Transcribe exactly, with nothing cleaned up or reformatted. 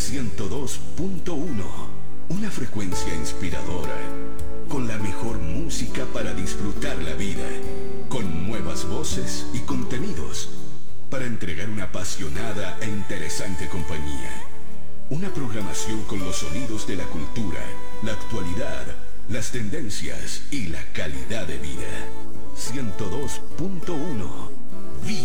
ciento dos punto uno. Una frecuencia inspiradora, con la mejor música para disfrutar la vida, con nuevas voces y contenidos, para entregar una apasionada e interesante compañía. Una programación con los sonidos de la cultura, la actualidad, las tendencias y la calidad de vida. ciento dos punto uno.